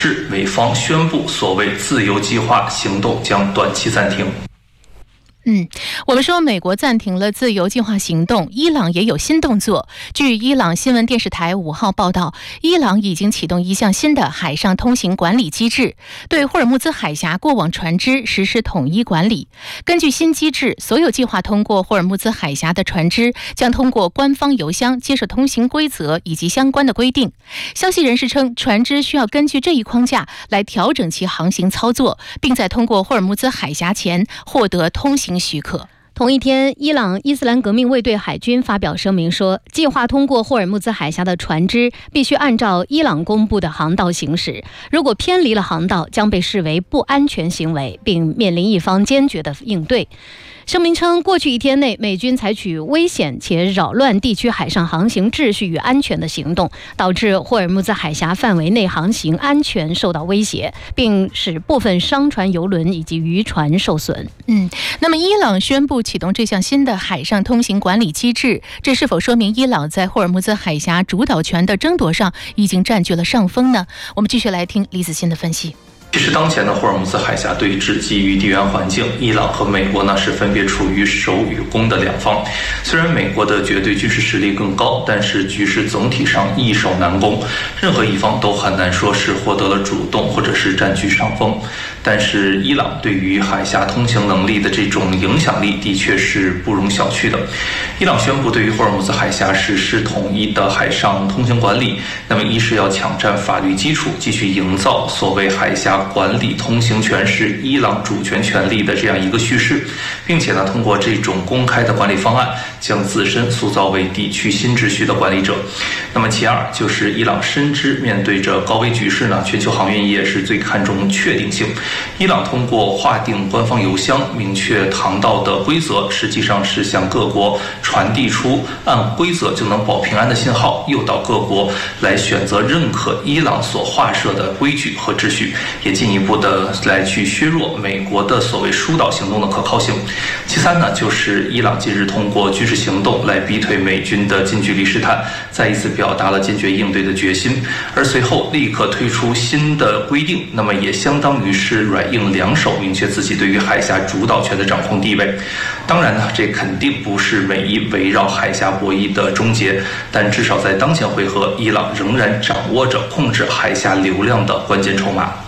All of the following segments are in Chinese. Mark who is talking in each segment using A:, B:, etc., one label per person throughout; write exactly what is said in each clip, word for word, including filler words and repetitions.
A: 至美方宣布所谓自由计划行动将短期暂停。
B: 嗯，我们说美国暂停了自由计划行动，伊朗也有新动作。据伊朗新闻电视台五号报道，伊朗已经启动一项新的海上通行管理机制，对霍尔木兹海峡过往船只实施统一管理。根据新机制，所有计划通过霍尔木兹海峡的船只将通过官方邮箱接受通行规则以及相关的规定。消息人士称，船只需要根据这一框架来调整其航行操作，并在通过霍尔木兹海峡前获得通行许可。
C: 同一天，伊朗伊斯兰革命卫队海军发表声明说，计划通过霍尔木兹海峡的船只必须按照伊朗公布的航道行驶，如果偏离了航道，将被视为不安全行为，并面临一方坚决的应对。声明称，过去一天内，美军采取危险且扰乱地区海上航行秩序与安全的行动，导致霍尔木兹海峡范围内航行安全受到威胁，并使部分商船、邮轮以及渔船受损。
B: 嗯，那么伊朗宣布启动这项新的海上通行管理机制，这是否说明伊朗在霍尔木兹海峡主导权的争夺上已经占据了上风呢？我们继续来听李子欣的分析。
A: 其实当前的霍尔木兹海峡对峙基于地缘环境，伊朗和美国呢是分别处于守与攻的两方。虽然美国的绝对军事实力更高，但是局势总体上易守难攻，任何一方都很难说是获得了主动或者是占据上风。但是伊朗对于海峡通行能力的这种影响力的确是不容小觑的。伊朗宣布对于霍尔木兹海峡实施统一的海上通行管理，那么一是要抢占法律基础，继续营造所谓海峡管理通行权是伊朗主权权利的这样一个叙事，并且呢，通过这种公开的管理方案，将自身塑造为地区新秩序的管理者。那么其二就是伊朗深知面对着高危局势呢，全球航运业是最看重确定性。伊朗通过划定官方邮箱，明确航道的规则，实际上是向各国传递出按规则就能保平安的信号，诱导各国来选择认可伊朗所划设的规矩和秩序，也进一步的来去削弱美国的所谓疏导行动的可靠性。其三呢，就是伊朗近日通过军事行动来逼退美军的近距离试探，再一次表达了坚决应对的决心，而随后立刻推出新的规定，那么也相当于是软硬两手，明确自己对于海峡主导权的掌控地位。当然呢，这肯定不是美伊围绕海峡博弈的终结，但至少在当前回合，伊朗仍然掌握着控制海峡流量的关键筹码。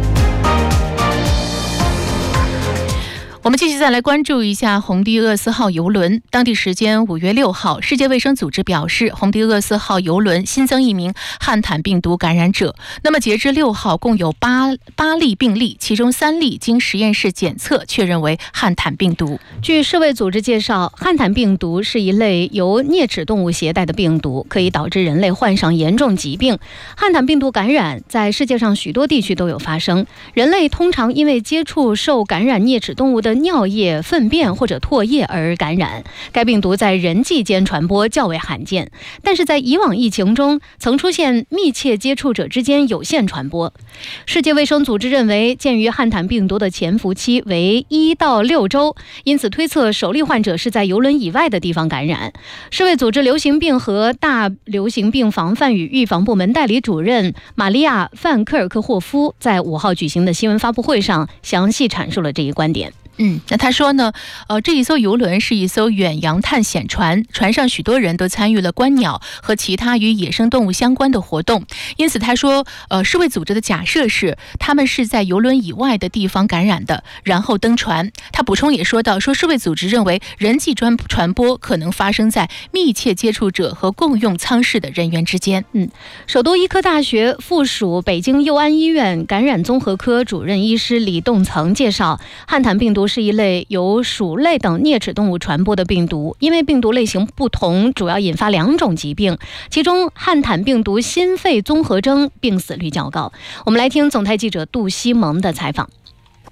B: 我们继续再来关注一下红帝厄斯号邮轮。当地时间五月六号，世界卫生组织表示，红帝厄斯号邮轮新增一名汉坦病毒感染者。那么截至六号，共有八八例病例，其中三例经实验室检测确认为汉坦病毒。
C: 据世卫组织介绍，汉坦病毒是一类由啮齿动物携带的病毒，可以导致人类患上严重疾病。汉坦病毒感染在世界上许多地区都有发生，人类通常因为接触受感染啮齿动物的尿液、粪便或者唾液而感染。该病毒在人际间传播较为罕见，但是在以往疫情中曾出现密切接触者之间有限传播。世界卫生组织认为，鉴于汉坦病毒的潜伏期为一到六周，因此推测首例患者是在邮轮以外的地方感染。世卫组织流行病和大流行病防范与预防部门代理主任玛利亚·范克尔克霍夫在五号举行的新闻发布会上详细阐述了这一观点。
B: 嗯，那他说呢，呃，这一艘邮轮是一艘远洋探险船，船上许多人都参与了观鸟和其他与野生动物相关的活动，因此他说，呃，世卫组织的假设是他们是在邮轮以外的地方感染的，然后登船。他补充也说到，说世卫组织认为人际传传播可能发生在密切接触者和共用舱室的人员之间。
C: 嗯，首都医科大学附属北京佑安医院感染综合科主任医师李栋曾介绍，汉坦病毒是一类由鼠类等啮齿动物传播的病毒，因为病毒类型不同，主要引发两种疾病，其中汉坦病毒心肺综合征病死率较高。我们来听总台记者杜西蒙的采访。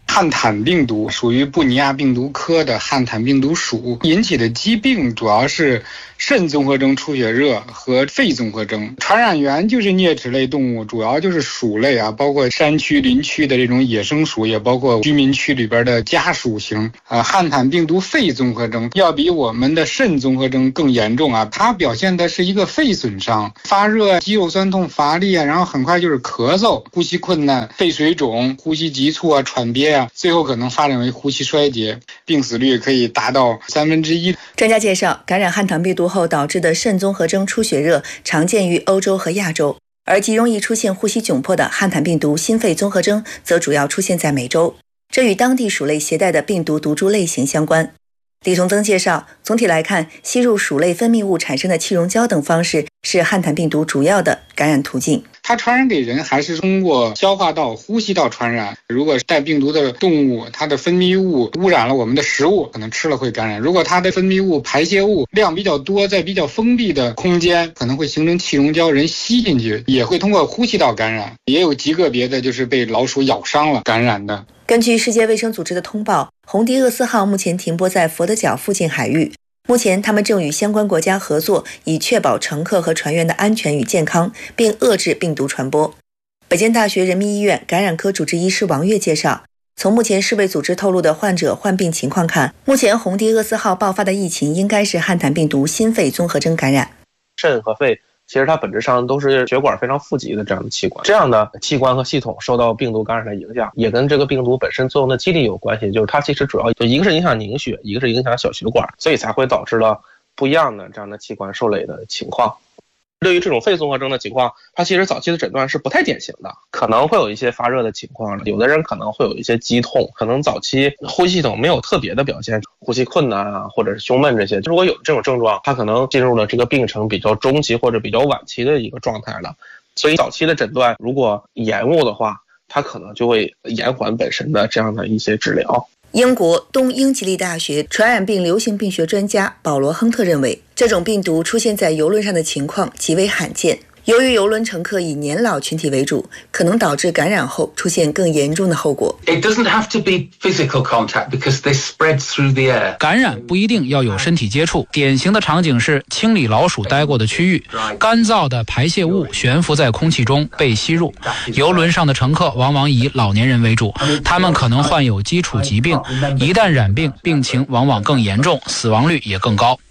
D: 汉坦病毒属于布尼亚病毒科的汉坦病毒属，引起的疾病主要是肾综合征出血热和肺综合征。传染源就是啮齿类动物，主要就是鼠类啊，包括山区、林区的这种野生鼠，也包括居民区里边的家属型。啊，汉坦病毒肺综合征要比我们的肾综合征更严重啊，它表现的是一个肺损伤，发热、肌肉酸痛、乏力啊，然后很快就是咳嗽、呼吸困难、肺水肿、呼吸急促啊、喘憋啊，最后可能发展为呼吸衰竭，病死率可以达到三分之一。
E: 专家介绍，感染汉坦病毒后导致的肾综合征出血热常见于欧洲和亚洲，而极容易出现呼吸窘迫的汉坦病毒心肺综合征则主要出现在美洲，这与当地鼠类携带的病毒毒株类型相关。李同增介绍，总体来看，吸入鼠类分泌物产生的气溶胶等方式是汉坦病毒主要的感染途径。
D: 它传染给人还是通过消化道、呼吸道传染。如果带病毒的动物，它的分泌物污染了我们的食物，可能吃了会感染。如果它的分泌物、排泄物量比较多，在比较封闭的空间，可能会形成气溶胶，人吸进去也会通过呼吸道感染。也有极个别的就是被老鼠咬伤了感染的。
E: 根据世界卫生组织的通报，红迪厄斯号目前停泊在佛得角附近海域。目前，他们正与相关国家合作，以确保乘客和船员的安全与健康，并遏制病毒传播。北京大学人民医院感染科主治医师王悦介绍，从目前世卫组织透露的患者患病情况看，目前红迪厄斯号爆发的疫情应该是汉坦病毒心肺综合征感染。
F: 肾和肺其实它本质上都是血管非常富集的这样的器官，这样的器官和系统受到病毒感染的影响，也跟这个病毒本身作用的机理有关系。就是它其实主要就一个是影响凝血，一个是影响小血管，所以才会导致了不一样的这样的器官受累的情况。对于这种肺综合征的情况，它其实早期的诊断是不太典型的，可能会有一些发热的情况，有的人可能会有一些肌痛，可能早期呼吸系统没有特别的表现，呼吸困难啊，或者是胸闷这些。如果有这种症状，它可能进入了这个病程比较中期或者比较晚期的一个状态了。所以早期的诊断如果延误的话，它可能就会延缓本身的这样的一些治疗。
E: 英国东英吉利大学传染病流行病学专家保罗·亨特认为，这种病毒出现在邮轮上的情况极为罕见。由于邮轮乘客以年老群体为主，可能导致感染后出现更严重的后果。
G: It doesn't have to be physical contact because they spread through the air.
H: 感染不一定要有身体接触，典型的场景是清理老鼠待过的区域，干燥的排泄物悬浮在空气中被吸入。邮轮上的乘客往往以老年人为主，他们可能患有基础疾病，一旦染病，病情往往更严重，死亡率也更高。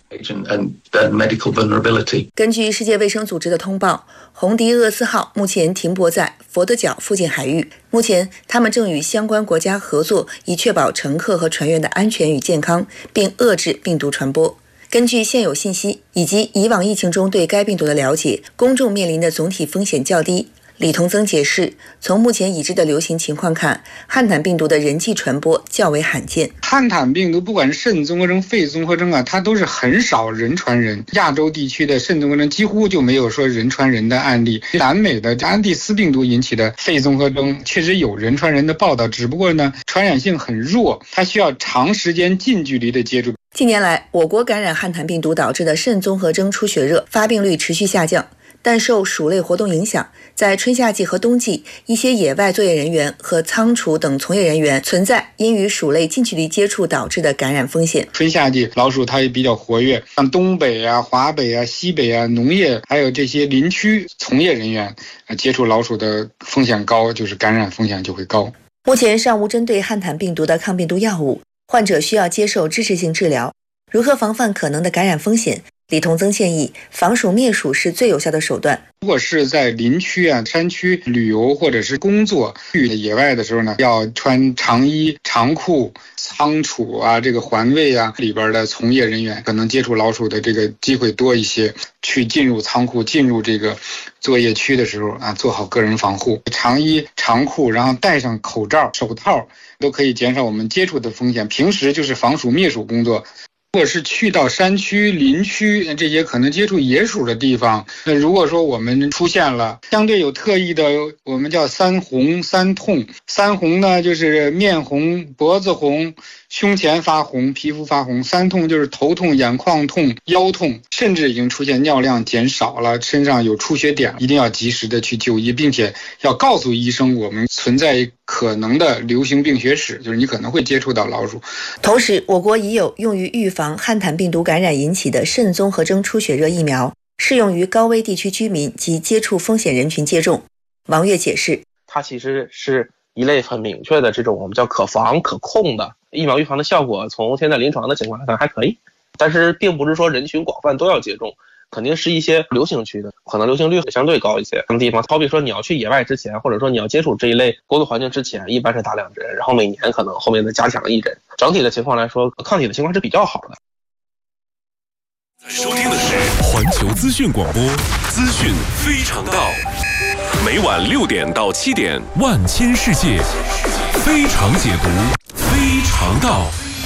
E: 根据世界卫生组织的通报，红迪厄斯号目前停泊在佛得角附近海域，目前他们正与相关国家合作，以确保乘客和船员的安全与健康，并遏制病毒传播。根据现有信息以及以往疫情中对该病毒的了解，公众面临的总体风险较低。李同增解释，从目前已知的流行情况看，汉坦病毒的人际传播较为罕见。
D: 汉坦病毒不管是肾综合征、肺综合征啊，它都是很少人传人。亚洲地区的肾综合征几乎就没有说人传人的案例。南美的安第斯病毒引起的肺综合征确实有人传人的报道，只不过呢，传染性很弱，它需要长时间近距离的接触。
E: 近年来，我国感染汉坦病毒导致的肾综合征出血热发病率持续下降。但受鼠类活动影响，在春夏季和冬季，一些野外作业人员和仓储等从业人员存在因与鼠类近距离接触导致的感染风险。
D: 春夏季老鼠它也比较活跃，像东北啊、华北啊、西北啊、农业还有这些林区从业人员接触老鼠的风险高，就是感染风险就会高。
E: 目前尚无针对汉坦病毒的抗病毒药物，患者需要接受支持性治疗。如何防范可能的感染风险？李同增建议，防鼠灭鼠是最有效的手段。
D: 如果是在林区啊、山区旅游或者是工作去野外的时候呢，要穿长衣、长裤。仓储啊，这个环卫啊里边的从业人员可能接触老鼠的这个机会多一些。去进入仓库、进入这个作业区的时候啊，做好个人防护，长衣、长裤，然后戴上口罩、手套，都可以减少我们接触的风险。平时就是防鼠灭鼠工作。如果是去到山区、林区这些可能接触野鼠的地方，那如果说我们出现了相对有特异的，我们叫三红三痛。三红呢就是面红、脖子红、胸前发红、皮肤发红；三痛就是头痛、眼眶痛、腰痛，甚至已经出现尿量减少了，身上有出血点，一定要及时的去就医，并且要告诉医生我们存在可能的流行病学史，就是你可能会接触到老鼠。
E: 同时，我国已有用于预防汉坦病毒感染引起的肾综合征出血热疫苗，适用于高危地区居民及接触风险人群接种。王悦解释，
F: 它其实是一类很明确的这种我们叫可防可控的疫苗预防的效果，从现在临床的情况来看还可以，但是并不是说人群广泛都要接种，肯定是一些流行区的，可能流行率相对高一些什么地方，好比说你要去野外之前，或者说你要接触这一类工作环境之前，一般是打两针，然后每年可能后面再加强一针，整体的情况来说，抗体的情况是比较好的。
I: 收听的是环球资讯广播，资讯非常道，每晚六点到七点，万千世界非常解读，非常道。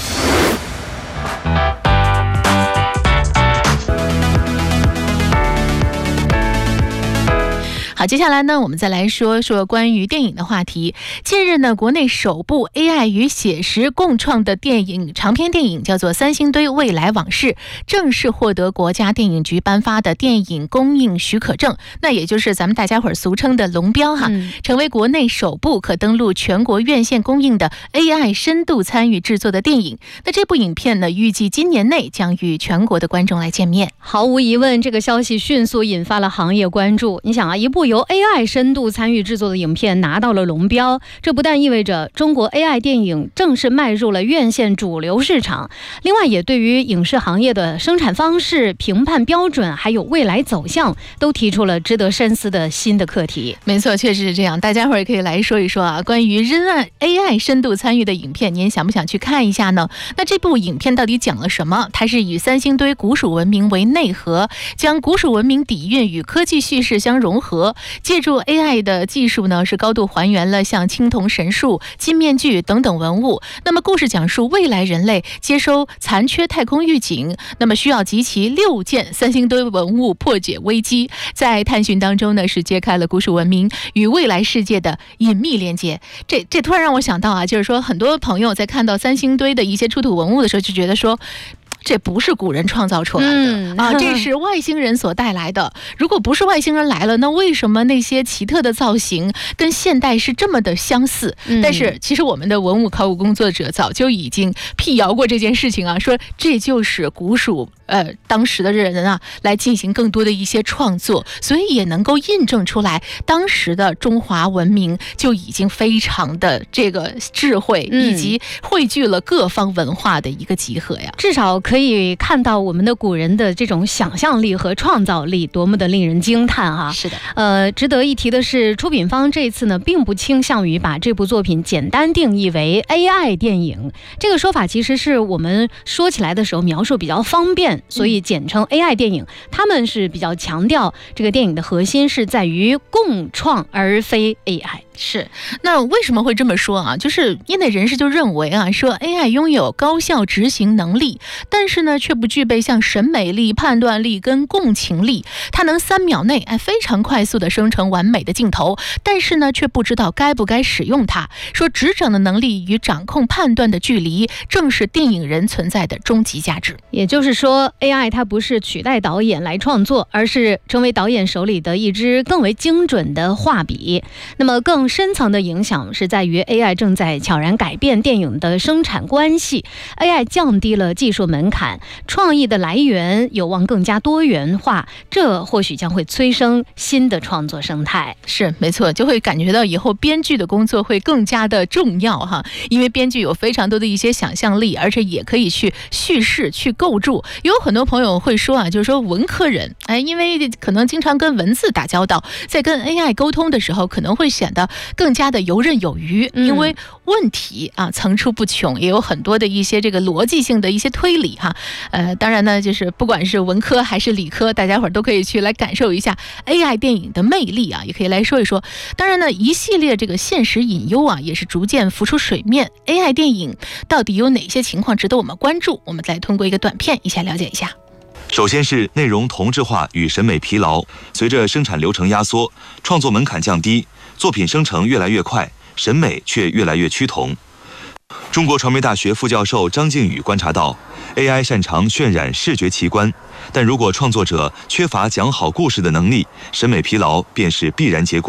B: 好，接下来呢，我们再来说说关于电影的话题。近日呢，国内首部 A I 与写实共创的电影长篇电影叫做《三星堆未来往事》，正式获得国家电影局颁发的电影公映许可证，那也就是咱们大家伙儿俗称的龙标哈，嗯、成为国内首部可登陆全国院线公映的 A I 深度参与制作的电影。那这部影片呢，预计今年内将与全国的观众来见面。
C: 毫无疑问，这个消息迅速引发了行业关注。你想啊，一部由 A I 深度参与制作的影片拿到了龙标，这不但意味着中国 A I 电影正式迈入了院线主流市场，另外也对于影视行业的生产方式、评判标准还有未来走向都提出了值得深思的新的课题。
B: 没错，确实是这样。大家伙儿可以来说一说啊，关于真爱 A I 深度参与的影片，您想不想去看一下呢？那这部影片到底讲了什么？它是以三星堆古蜀文明为内核，将古蜀文明底蕴与科技叙事相融合，借助 A I 的技术呢，是高度还原了像青铜神树、金面具等等文物。那么故事讲述未来人类接收残缺太空预警，那么需要集齐六件三星堆文物破解危机。在探寻当中呢，是揭开了古蜀文明与未来世界的隐秘连接。这这突然让我想到啊，就是说很多朋友在看到三星堆的一些出土文物的时候，就觉得说，这不是古人创造出来的、嗯、啊，这是外星人所带来的。如果不是外星人来了，那为什么那些奇特的造型跟现代是这么的相似？嗯、但是其实我们的文物考古工作者早就已经辟谣过这件事情啊，说这就是古蜀呃当时的人啊来进行更多的一些创作，所以也能够印证出来当时的中华文明就已经非常的这个智慧，嗯、以及汇聚了各方文化的一个集合呀。
C: 至少可以看到我们的古人的这种想象力和创造力多么的令人惊叹哈！
B: 是的，
C: 呃，值得一提的是，出品方这次呢，并不倾向于把这部作品简单定义为 A I 电影。这个说法其实是我们说起来的时候描述比较方便，所以简称 A I 电影。他们是比较强调这个电影的核心是在于共创，而非 A I。
B: 是，那为什么会这么说啊？就是业内人士就认为啊，说 A I 拥有高效执行能力，但是呢，却不具备像审美力、判断力跟共情力。它能三秒内哎非常快速的生成完美的镜头，但是呢，却不知道该不该使用它。说执掌的能力与掌控判断的距离，正是电影人存在的终极价值。
C: 也就是说 ，A I 它不是取代导演来创作，而是成为导演手里的一支更为精准的画笔。那么更深层的影响是在于 A I 正在悄然改变电影的生产关系 ，A I 降低了技术门槛，创意的来源有望更加多元化，这或许将会催生新的创作生态。
B: 是，没错，就会感觉到以后编剧的工作会更加的重要哈，因为编剧有非常多的一些想象力，而且也可以去叙事、去构筑。有很多朋友会说啊，就是说文科人，哎，因为可能经常跟文字打交道，在跟 A I 沟通的时候，可能会显得更加的游刃有余，因为问题啊层出不穷，也有很多的一些这个逻辑性的一些推理哈。呃，当然呢，就是不管是文科还是理科，大家伙儿都可以去来感受一下 A I 电影的魅力啊，也可以来说一说。当然呢，一系列这个现实隐忧啊，也是逐渐浮出水面。A I 电影到底有哪些情况值得我们关注？我们再通过一个短片一起来了解一下。
J: 首先是内容同质化与审美疲劳，随着生产流程压缩，创作门槛降低，作品生成越来越快，审美却越来越趋同。中国传媒大学副教授张靖宇观察到 ，A I 擅长渲染视觉奇观，但如果创作者缺乏讲好故事的能力，审美疲劳便是必然结果。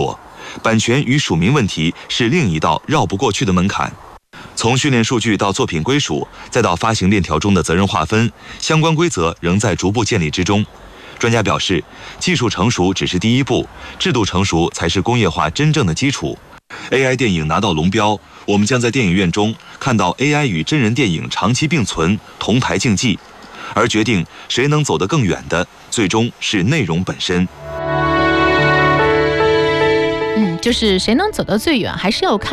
J: 版权与署名问题是另一道绕不过去的门槛。从训练数据到作品归属，再到发行链条中的责任划分，相关规则仍在逐步建立之中。专家表示，技术成熟只是第一步，制度成熟才是工业化真正的基础。A I 电影拿到龙标，我们将在电影院中看到 A I 与真人电影长期并存，同台竞技，而决定谁能走得更远的，最终是内容本身。
B: 嗯，就是谁能走得最远，还是要看